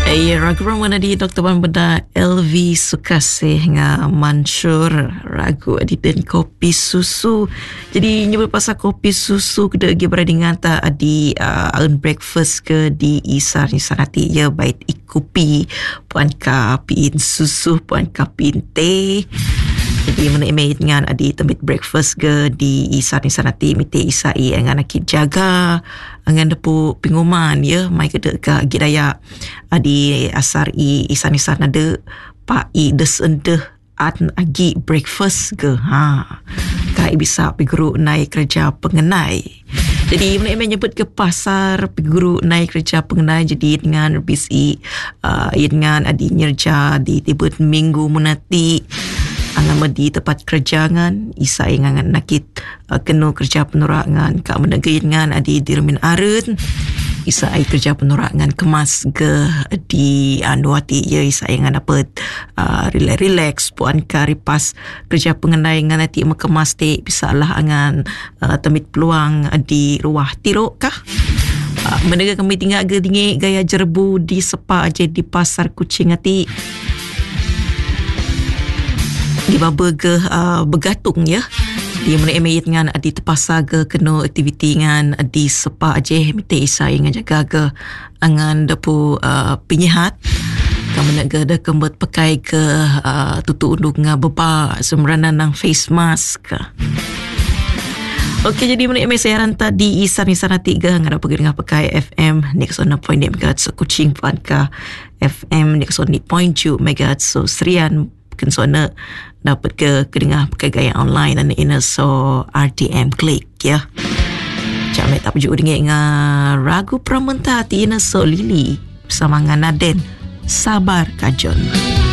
Ragu mana di Dr. Wan Benda LV Sukasih nga Mansur ragu di dan kopi susu. Jadi nyebut pasal kopi susu kita pergi beradingan ta di earn breakfast ke di Isar ni sanati ya baik ikupi puan kapin susu puan kapin teh. Jadi mana imej dengan adi tempat breakfast ke di Isar ni sanati mite isai dengan nak jaga dengan depu pengumuman ya mai ke dek gidaya adi asar Isar ni sanade pa desendeh an agi breakfast ke kai bisa piguru naik kerja pengenai. Jadi mana imej nyebut ke pasar piguru naik kerja pengenai jadi dengan bisi dengan adi nyerja di tibut minggu munati angan di tempat kerja ngan isa ingan nakit kena kerja penurangan kak menegeringan adi dirmin arun isa ai kerja penurangan kemas ke di anduati ya isa ingan dapat relax puan karipas kerja pengenai ngan nanti mekemas te bisa lah angan temit peluang di ruah tirok kah menega kami tinggal gedingi gaya jerbu di sepa aja di pasar kucing ati di burger bergatung ya di mana emayit ngan di terpaksa ke kena aktiviti ngan di sepa aje mite isa ngan jaga ke angan depu penyihat kamu nak ada kembut pakai ke tutup undung beba semranan nang face mask. Okey, jadi mana emay saya ranta di Isar ni sana 3 ngada pergi dengan pakai FM next on point MHz Kuching Panka FM next on point 2 MHz so Serian kensona dapat ke kedengar pakai gaya online dan ina so RTM klik ya. Cak tak pujuk dengan ragu pramenta tina so Lili bersama dengan Naden Sabar Kajon.